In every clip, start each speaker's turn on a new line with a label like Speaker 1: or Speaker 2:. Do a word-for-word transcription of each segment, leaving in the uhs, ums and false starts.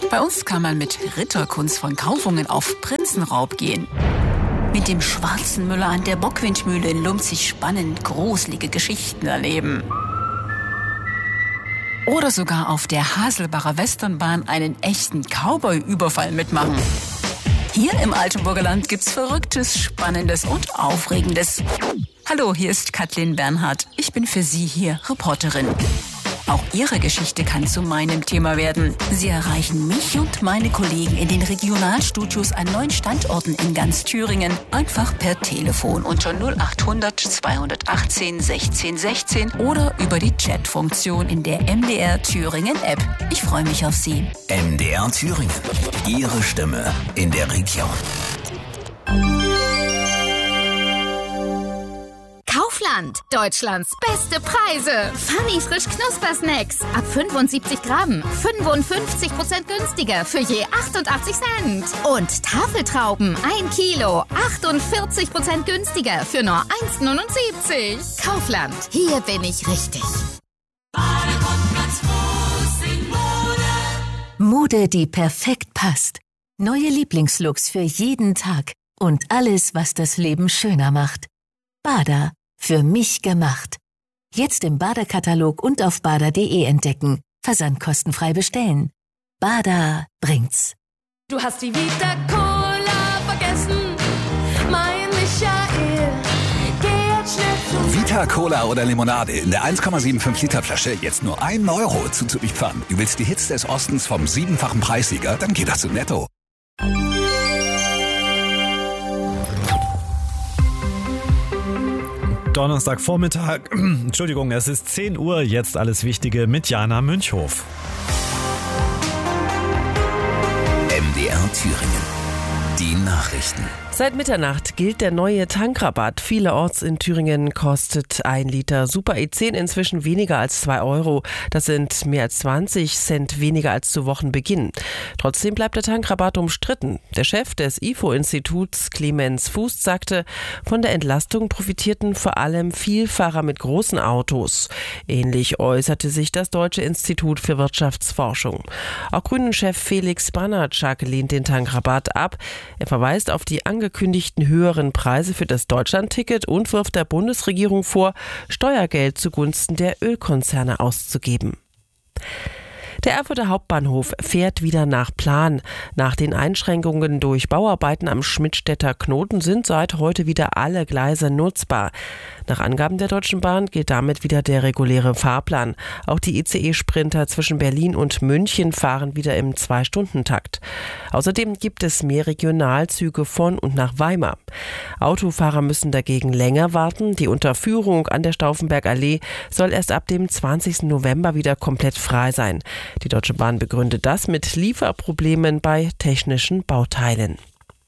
Speaker 1: Bei uns kann man mit Ritterkunst von Kaufungen auf Prinzenraub gehen. Mit dem schwarzen Müller an der Bockwindmühle in Lumpzig spannend gruselige Geschichten erleben. Oder sogar auf der Haselbacher Westernbahn einen echten Cowboy-Überfall mitmachen. Hier im Altenburger Land gibt's Verrücktes, Spannendes und Aufregendes. Hallo, hier ist Kathleen Bernhardt. Ich bin für Sie hier Reporterin. Auch Ihre Geschichte kann zu meinem Thema werden. Sie erreichen mich und meine Kollegen in den Regionalstudios an neun Standorten in ganz Thüringen einfach per Telefon unter null achthundert zweihundertachtzehn sechzehn sechzehn oder über die Chatfunktion in der M D R Thüringen App. Ich freue mich auf Sie.
Speaker 2: M D R Thüringen. Ihre Stimme in der Region.
Speaker 3: Kaufland, Deutschlands beste Preise. Funny frisch Knuspersnacks ab fünfundsiebzig Gramm, fünfundfünfzig Prozent günstiger für je achtundachtzig Cent. Und Tafeltrauben ein Kilo, achtundvierzig Prozent günstiger für nur eins neunundsiebzig. Kaufland, hier bin ich richtig.
Speaker 4: Mode, die perfekt passt. Neue Lieblingslooks für jeden Tag und alles, was das Leben schöner macht. Bada. Für mich gemacht. Jetzt im Bada-Katalog und auf bada punkt de entdecken. Versandkostenfrei bestellen. Bada bringt's.
Speaker 5: Du hast die Vita Cola vergessen, mein Michael. Geh jetzt schnell zu
Speaker 2: Vita Cola oder Limonade in der eins Komma fünfundsiebzig Liter Flasche jetzt nur ein Euro zuzüglich Pfand. Du willst die Hits des Ostens vom siebenfachen Preissieger? Dann geht das zu Netto.
Speaker 6: Donnerstagvormittag, Entschuldigung, es ist zehn Uhr, jetzt alles Wichtige mit Jana Münchhof.
Speaker 2: M D R Thüringen. Die Nachrichten.
Speaker 7: Seit Mitternacht gilt der neue Tankrabatt. Vielerorts in Thüringen kostet ein Liter Super E zehn inzwischen weniger als zwei Euro. Das sind mehr als zwanzig Cent weniger als zu Wochenbeginn. Trotzdem bleibt der Tankrabatt umstritten. Der Chef des I F O-Instituts, Clemens Fuß, sagte, von der Entlastung profitierten vor allem Vielfahrer mit großen Autos. Ähnlich äußerte sich das Deutsche Institut für Wirtschaftsforschung. Auch Grünen-Chef Felix Banatschak lehnt den Tankrabatt ab. Er verweist auf die angekündigten höheren Preise für das Deutschlandticket und wirft der Bundesregierung vor, Steuergeld zugunsten der Ölkonzerne auszugeben. Der Erfurter Hauptbahnhof fährt wieder nach Plan. Nach den Einschränkungen durch Bauarbeiten am Schmidtstädter Knoten sind seit heute wieder alle Gleise nutzbar. Nach Angaben der Deutschen Bahn gilt damit wieder der reguläre Fahrplan. Auch die I C E-Sprinter zwischen Berlin und München fahren wieder im Zwei-Stunden-Takt. Außerdem gibt es mehr Regionalzüge von und nach Weimar. Autofahrer müssen dagegen länger warten. Die Unterführung an der Stauffenbergallee soll erst ab dem zwanzigsten November wieder komplett frei sein. Die Deutsche Bahn begründet das mit Lieferproblemen bei technischen Bauteilen.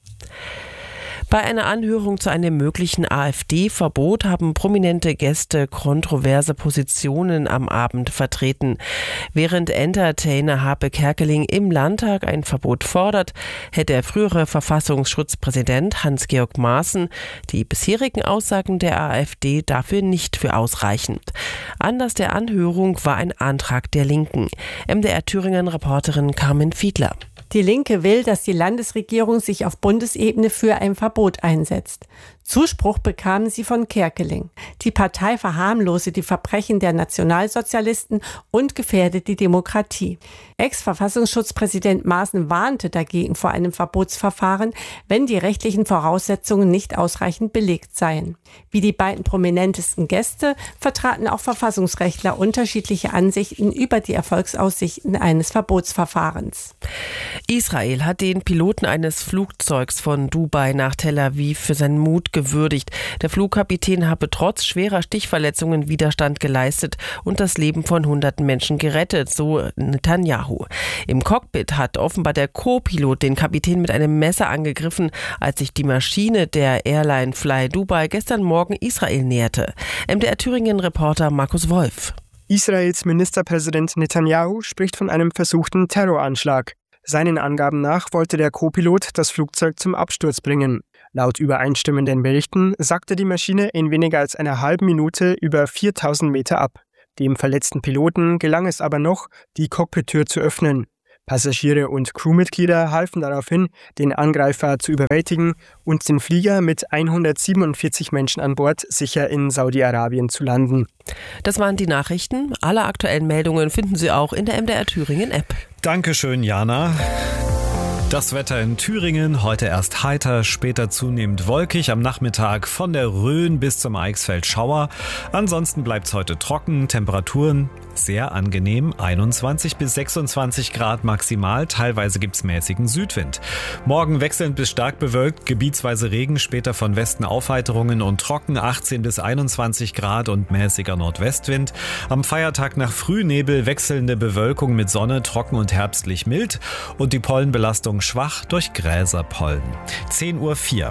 Speaker 7: Bei einer Anhörung zu einem möglichen AfD-Verbot haben prominente Gäste kontroverse Positionen am Abend vertreten. Während Entertainer Harpe Kerkeling im Landtag ein Verbot fordert, hält der frühere Verfassungsschutzpräsident Hans-Georg Maaßen die bisherigen Aussagen der AfD dafür nicht für ausreichend. Anlass der Anhörung war ein Antrag der Linken. M D R Thüringen-Reporterin Carmen Fiedler.
Speaker 8: Die Linke will, dass die Landesregierung sich auf Bundesebene für ein Verbot einsetzt. Zuspruch bekamen sie von Kerkeling. Die Partei verharmlose die Verbrechen der Nationalsozialisten und gefährde die Demokratie. Ex-Verfassungsschutzpräsident Maaßen warnte dagegen vor einem Verbotsverfahren, wenn die rechtlichen Voraussetzungen nicht ausreichend belegt seien. Wie die beiden prominentesten Gäste vertraten auch Verfassungsrechtler unterschiedliche Ansichten über die Erfolgsaussichten eines Verbotsverfahrens.
Speaker 7: Israel hat den Piloten eines Flugzeugs von Dubai nach Tel Aviv für seinen Mut gewürdigt. Der Flugkapitän habe trotz schwerer Stichverletzungen Widerstand geleistet und das Leben von hunderten Menschen gerettet, so Netanyahu. Im Cockpit hat offenbar der Co-Pilot den Kapitän mit einem Messer angegriffen, als sich die Maschine der Airline Fly Dubai gestern Morgen Israel näherte. M D R Thüringen-Reporter Markus Wolf.
Speaker 9: Israels Ministerpräsident Netanyahu spricht von einem versuchten Terroranschlag. Seinen Angaben nach wollte der Co-Pilot das Flugzeug zum Absturz bringen. Laut übereinstimmenden Berichten sackte die Maschine in weniger als einer halben Minute über viertausend Meter ab. Dem verletzten Piloten gelang es aber noch, die Cockpittür zu öffnen. Passagiere und Crewmitglieder halfen daraufhin, den Angreifer zu überwältigen und den Flieger mit hundertsiebenundvierzig Menschen an Bord sicher in Saudi-Arabien zu landen.
Speaker 7: Das waren die Nachrichten. Alle aktuellen Meldungen finden Sie auch in der M D R Thüringen App.
Speaker 6: Dankeschön, Jana. Das Wetter in Thüringen, heute erst heiter, später zunehmend wolkig, am Nachmittag von der Rhön bis zum Eichsfeld Schauer. Ansonsten bleibt es heute trocken, Temperaturen sehr angenehm, einundzwanzig bis sechsundzwanzig Grad maximal, teilweise gibt's mäßigen Südwind. Morgen wechselnd bis stark bewölkt, gebietsweise Regen, später von Westen Aufheiterungen und trocken, achtzehn bis einundzwanzig Grad und mäßiger Nordwestwind. Am Feiertag nach Frühnebel wechselnde Bewölkung mit Sonne, trocken und herbstlich mild und die Pollenbelastung schwach durch Gräserpollen. zehn Uhr vier.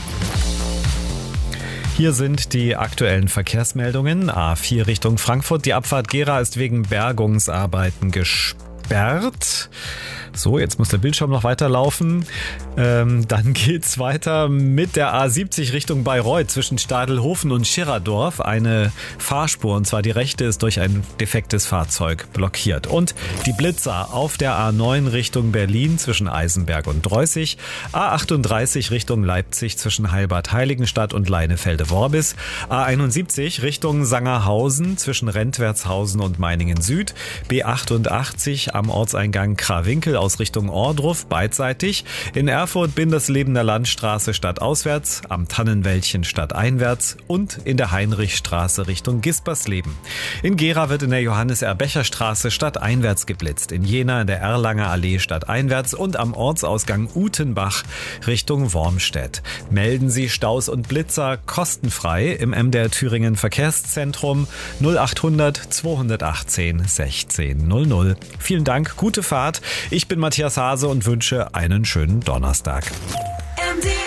Speaker 6: Hier sind die aktuellen Verkehrsmeldungen. A vier Richtung Frankfurt. Die Abfahrt Gera ist wegen Bergungsarbeiten gesperrt. So, jetzt muss der Bildschirm noch weiterlaufen. Ähm, dann geht's weiter mit der A siebzig Richtung Bayreuth zwischen Stadelhofen und Schirradorf. Eine Fahrspur, und zwar die rechte, ist durch ein defektes Fahrzeug blockiert. Und die Blitzer auf der A neun Richtung Berlin zwischen Eisenberg und Dreußig. A achtunddreißig Richtung Leipzig zwischen Heilbad-Heiligenstadt und Leinefelde-Worbis. A einundsiebzig Richtung Sangerhausen zwischen Rentwertshausen und Meiningen Süd. B achtundachtzig am Ortseingang Krawinkel aus Richtung Ohrdruf, beidseitig. In Erfurt Binderslebener Landstraße stadtauswärts, am Tannenwäldchen stadteinwärts und in der Heinrichstraße Richtung Gispersleben. In Gera wird in der Johannes-R-Becher-Straße stadteinwärts geblitzt, in Jena in der Erlanger Allee stadteinwärts und am Ortsausgang Utenbach Richtung Wormstedt. Melden Sie Staus und Blitzer kostenfrei im M D R Thüringen Verkehrszentrum null achthundert zweihundertachtzehn sechzehn null null. Vielen Dank, gute Fahrt. Ich bin Matthias Hase und wünsche einen schönen Donnerstag.
Speaker 10: M D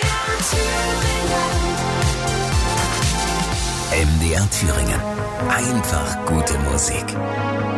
Speaker 10: R Thüringen. M D R Thüringen. Einfach gute Musik.